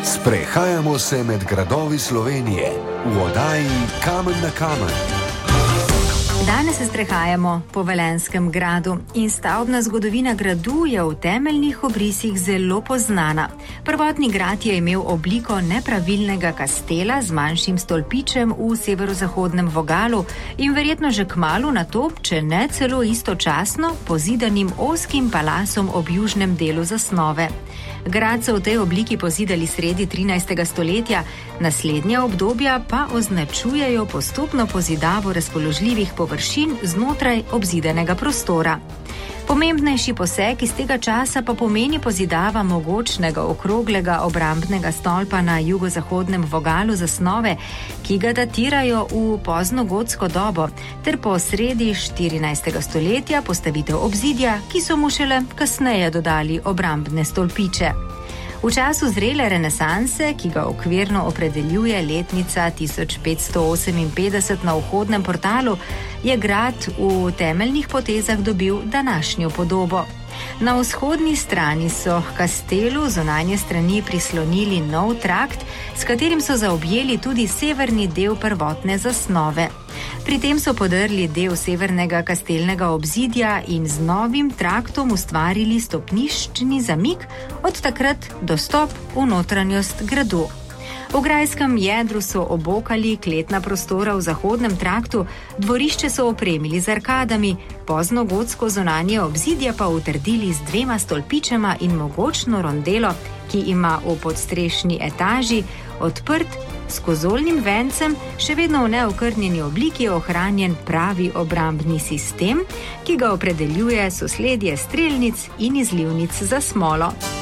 Sprehajamo se med gradovi Slovenije v oddaji Kamen na kamen. Danes se sprehajamo po Velenjskem gradu in stavbna zgodovina gradu je v temeljnih obrisih zelo poznana. Prvotni grad je imel obliko nepravilnega kastela z manjšim stolpičem v severozahodnem vogalu in verjetno že kmalu nato, če ne celo istočasno, pozidanim ozkim palasom ob južnem delu zasnove. Grad so v tej obliki pozidali sredi 13. stoletja, naslednja obdobja pa označujejo postopno pozidavo razpoložljivih površin znotraj obzidanega prostora. Pomembnejši poseg iz tega časa pa pomeni pozidava mogočnega okroglega obrambnega stolpa na jugozahodnem vogalu zasnove, ki ga datirajo v poznogotsko dobo, ter po sredi 14. stoletja postavitev obzidja, ki so mu šele kasneje dodali obrambne stolpiče. V času zrele renesanse, ki ga okvirno opredeljuje letnica 1558 na vhodnem portalu, je grad v temeljnih potezah dobil današnjo podobo. Na vzhodni strani so k kastelu zunanje strani prislonili nov trakt, s katerim so zaobjeli tudi severni del prvotne zasnove. Pri tem so podrli del severnega kastelnega obzidja in z novim traktom ustvarili stopniščni zamik, od takrat dostop v notranjost gradu. V grajskem jedru so obokali kletna prostora v zahodnem traktu, dvorišče so opremili z arkadami, poznogotsko zunanje obzidje pa utrdili z 2 stolpičema in mogočno rondelo, ki ima v podstrešni etaži odprt s kozolnim vencem, še vedno v neokrnjeni obliki ohranjen pravi obrambni sistem, ki ga opredeljuje sosledje strelnic in izlivnic za smolo.